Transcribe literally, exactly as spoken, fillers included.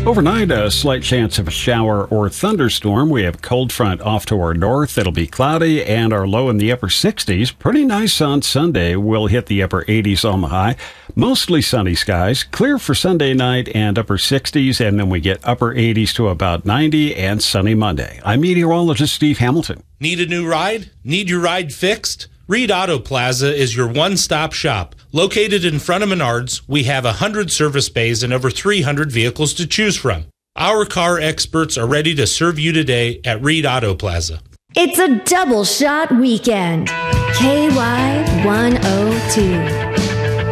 Overnight, a slight chance of a shower or thunderstorm. We have a cold front off to our north. It'll be cloudy and our low in the upper sixties. Pretty nice on Sunday. We'll hit the upper eighties on the high. Mostly sunny skies. Clear for Sunday night and upper sixties. And then we get upper eighties to about ninety and sunny Monday. I'm meteorologist Steve Hamilton. Need a new ride? Need your ride fixed? Reed Auto Plaza is your one-stop shop. Located in front of Menards, we have one hundred service bays and over three hundred vehicles to choose from. Our car experts are ready to serve you today at Reed Auto Plaza. It's a double shot weekend. K Y one oh two.